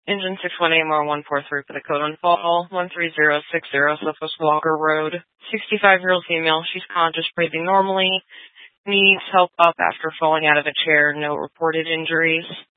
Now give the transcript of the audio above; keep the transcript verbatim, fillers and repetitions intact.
Engine six one eight more one four three for the code on fall, one three zero six zero Southwest Walker Road. sixty-five-year-old female, she's conscious, breathing normally, needs help up after falling out of a chair, no reported injuries.